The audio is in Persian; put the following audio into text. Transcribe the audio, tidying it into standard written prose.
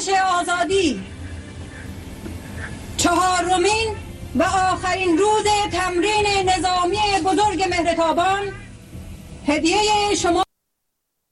ارتش آزادی، 4مین و آخرین روز تمرین نظامی بزرگ مهرتابان، هدیه شما